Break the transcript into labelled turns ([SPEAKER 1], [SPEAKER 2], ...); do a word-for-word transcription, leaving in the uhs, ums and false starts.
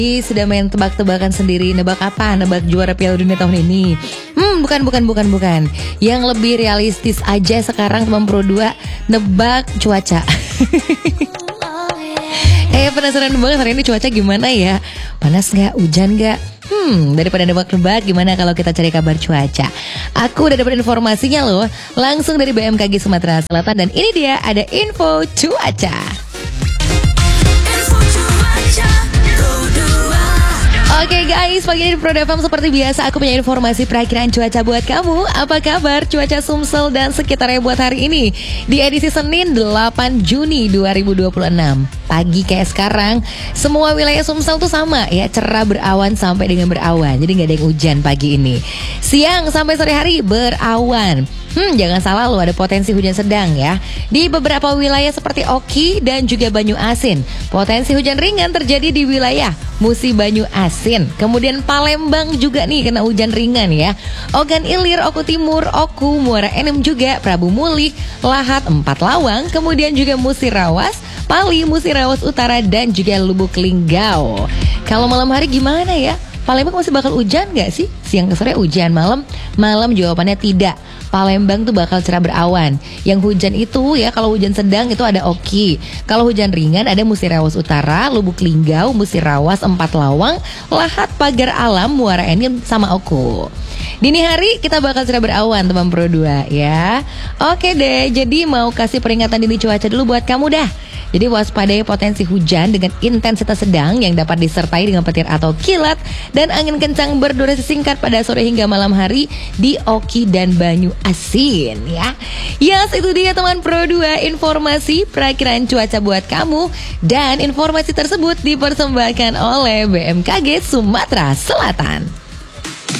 [SPEAKER 1] Sudah main tebak-tebakan sendiri. Nebak apa? Nebak juara Piala Dunia tahun ini? Hmm, bukan, bukan, bukan, bukan. Yang lebih realistis aja sekarang teman Pro dua, nebak cuaca. Eh, penasaran banget hari ini cuaca gimana ya? Panas gak? Hujan gak? Hmm, daripada nebak-nebak, gimana kalau kita cari kabar cuaca? Aku udah dapat informasinya loh, langsung dari B M K G Sumatera Selatan. Dan ini dia, ada info cuaca. Oke okay guys, pagi ini di Pro F M seperti biasa aku punya informasi perakiraan cuaca buat kamu. Apa kabar cuaca Sumsel dan sekitarnya buat hari ini di edisi Senin delapan Juni dua ribu dua puluh enam. Pagi kayak sekarang, semua wilayah Sumsel tuh sama ya, cerah berawan sampai dengan berawan. Jadi gak ada yang hujan pagi ini. Siang sampai sore hari berawan. Hmm, jangan salah loh, ada potensi hujan sedang ya. Di beberapa wilayah seperti Oki dan juga Banyu Asin. Potensi hujan ringan terjadi di wilayah Musi Banyu Asin. Kemudian Palembang juga nih kena hujan ringan ya. Ogan Ilir, Oku Timur, Oku, Muara Enim juga, Prabu Muli, Lahat, Empat Lawang. Kemudian juga Musirawas, Pali, Musirawas Utara dan juga Lubuk Linggau. Kalau malam hari gimana ya? Palembang masih bakal hujan gak sih? Siang ke sore hujan, malam malam jawabannya tidak. Palembang tuh bakal cerah berawan. Yang hujan itu ya, kalau hujan sedang itu ada Oki. Kalau hujan ringan ada Musirawas Utara, Lubuk Linggau, Musirawas, Empat Lawang, Lahat, Pagar Alam, Muara Enim sama Oku. Dini hari kita bakal cerah berawan teman Pro dua ya. Oke deh, jadi mau kasih peringatan dini cuaca dulu buat kamu dah. Jadi waspadai potensi hujan dengan intensitas sedang yang dapat disertai dengan petir atau kilat dan angin kencang berdurasi singkat pada sore hingga malam hari di Oki dan Banyu Asin ya. Yes, itu dia teman Pro dua, informasi perakiraan cuaca buat kamu. Dan informasi tersebut dipersembahkan oleh B M K G Sumatera Selatan.